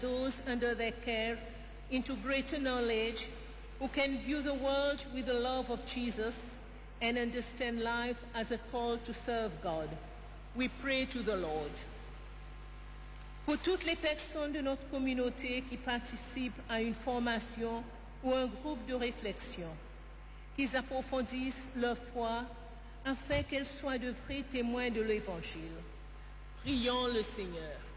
those under their care into greater knowledge, who can view the world with the love of Jesus and understand life as a call to serve God. We pray to the Lord. Pour toutes les personnes de notre communauté qui participent à une formation ou un groupe de réflexion, qu'ils approfondissent leur foi afin qu'elles soient de vrais témoins de l'Évangile. Prions le Seigneur.